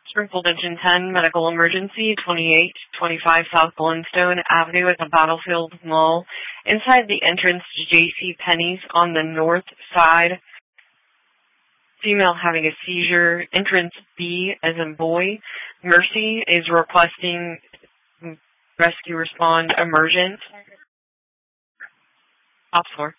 Springfield Engine 10, medical emergency, 2825 South Glenstone Avenue at the Battlefield Mall. Inside the entrance to J.C. Penney's on the north side. Female having a seizure. Entrance B as in boy. Mercy is requesting rescue respond emergent. Top floor.